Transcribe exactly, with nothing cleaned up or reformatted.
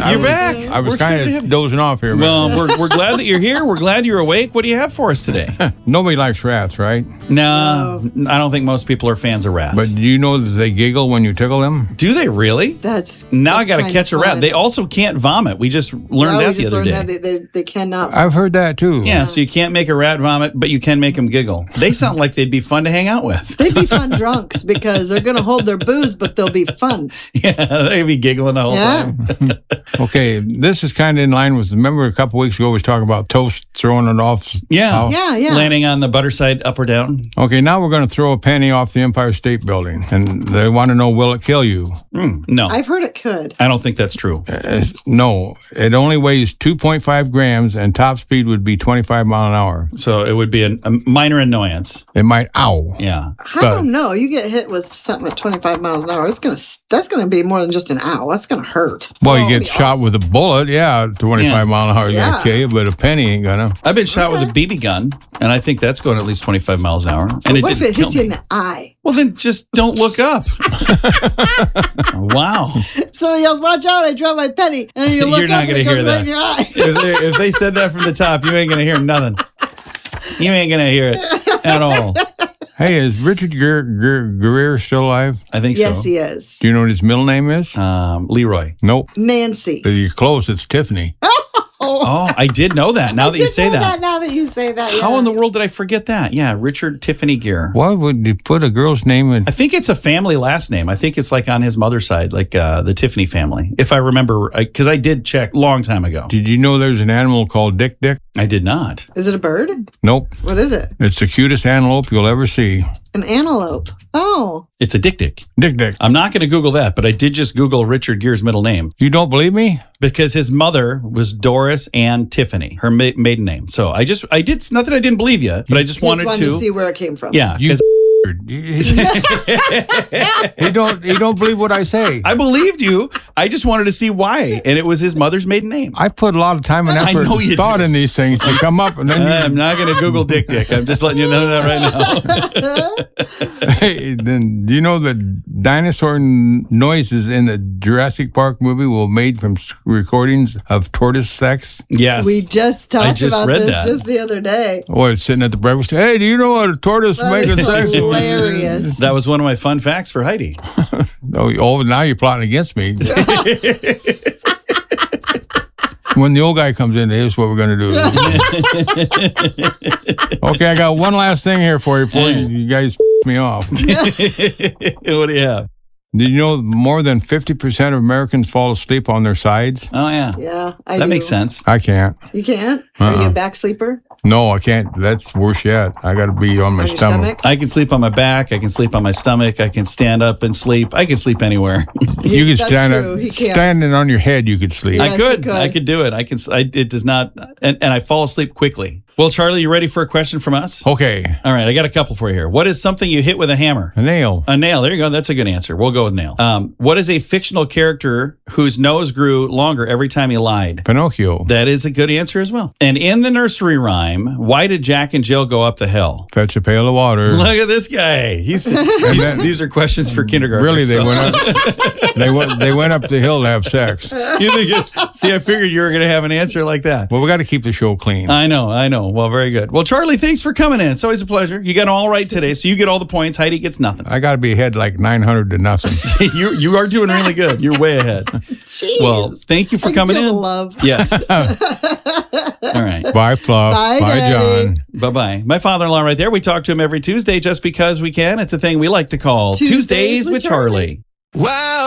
I You're was, back. I was We're kind excited to of have- dozing off here. Well, man. we're, we're glad that you're here. We're glad you're awake. What do you have for us today? Nobody likes rats, right? No, I don't think most people are fans of rats. But do you know that they giggle when you tickle them? do they really? That's Now that's I got to kind catch a of rat. fun. They also can't vomit. We just learned No, we that the just other learned day. that they, they, they cannot. I've heard that too. Yeah, so you can't make a rat vomit, but you can make them giggle. They sound like they'd be fun to hang out with. They'd be fun drunks because they're going to hold their booze, but they'll be fun. Yeah, they'd be giggling the whole Yeah. time. Okay, this is kind of in line with. Remember a couple weeks ago we was talking about toast throwing it off. Yeah. how- Yeah, yeah. Landing on the butter side, up or down. Okay, now we're going to throw a penny off the Empire State Building, and they want to know, will it kill you? Mm, no, I've heard it could. I don't think that's true. Uh, no, it only weighs two point five grams, and top speed would be twenty-five mile an hour. So it would be an, a minor annoyance. It might, ow. Yeah. I don't know. You get hit with something at twenty-five miles an hour. It's gonna. That's gonna be more than just an ow. That's gonna hurt. Well, Oh, you get be shot awful. with a bullet, yeah, twenty-five Yeah. mile an hour, you're Yeah. going to kill you, but a penny ain't going to. I've been shot with a B B gun, and I think that's going at least twenty-five miles an hour. And What if didn't it hits kill you in me. the eye? Well, then just don't look up. Wow. Somebody yells, "Watch out! I dropped my penny!" And you look You're not up and gonna it goes hear right that. in your eye. if, they, if they said that from the top, you ain't going to hear nothing. You ain't going to hear it at all. Hey, is Richard Gere- Gere- Guerrero still alive? I think Yes, so. he is. Do you know what his middle name is? Um, Leroy. Nope. Nancy. You're close. It's Tiffany. Oh, I did know that. Now I that you did say know that. Now that you say that, How yeah. in the world did I forget that? Yeah, Richard Tiffany Gere. Why would you put a girl's name in? I think it's a family last name. I think it's like on his mother's side, like uh, the Tiffany family. If I remember, because I, I did check long time ago. Did you know there's an animal called Dick Dick? I did not. Is it a bird? Nope. What is it? It's the cutest antelope you'll ever see. An antelope. Oh, It's a Dick Dick. Dick Dick. I'm not going to Google that, but I did just Google Richard Gere's middle name You don't believe me? because his mother was Doris Ann Tiffany, her ma- maiden name. So I just, I did, it's not that I didn't believe you, but I just just wanted, wanted to. to see where it came from. Yeah, You 'cause he, he don't he don't believe what I say. I believed you. I just wanted to see why. And it was his mother's maiden name. I put a lot of time and I effort know you and thought do. in these things to come up, and then I'm not going to Google Dick Dick. I'm just letting you know that right now. you, hey, then do you know the dinosaur n- noises in the Jurassic Park movie were made from s- recordings of tortoise sex? Yes. We just talked just about read this that. just the other day. Or sitting at the breakfast. Hey, do you know what a tortoise That making is sex? hilarious. That was one of my fun facts for Heidi. Oh, oh, now you're plotting against me. When the old guy comes in, here's what we're going to do. Okay, I got one last thing here for you before you, you guys f- me off. What do you have? Did you know more than fifty percent of Americans fall asleep on their sides? Oh, yeah. Yeah, I That do. makes sense. I can't. You can't? Are you Uh-uh. a back sleeper? No, I can't. That's worse yet. I got to be on my On your stomach. stomach? I can sleep on my back. I can sleep on my stomach. I can stand up and sleep. I can sleep anywhere. You could That's stand true. up, He can't. standing on your head. You could sleep. Yes, I you could. could. I could do it. I can. I, it does not. And, and I fall asleep quickly. Well, Charlie, you ready for a question from us? Okay, All right. I got a couple for you here. What is something you hit with a hammer? a nail. A nail. There you go. That's a good answer. We'll go with nail. Um, what is a fictional character whose nose grew longer every time he lied? Pinocchio. That is a good answer as well. And in the nursery rhyme, why did Jack and Jill go up the hill? Fetch a pail of water. Look at this guy. He's, he's then- these are questions for kindergartners. Really, they so- went up. They went. They went up the hill to have sex. You think it- see, I figured you were going to have an answer like that. Well, we got to keep the show clean. I know, I know. Well, very good. Well, Charlie, thanks for coming in. It's always a pleasure. You got them all right today, so you get all the points. Heidi gets nothing. I got to be ahead like nine hundred to nothing. you you are doing really good. You're way ahead. Jeez. Well, thank you for I can coming feel in. the love. Yes. All right. Bye, Fluff. Bye, Daddy. John. Bye bye. My father-in-law right there. We talk to him every Tuesday just because we can. It's a thing we like to call Tuesdays Tuesdays, with with Charlie. Wow.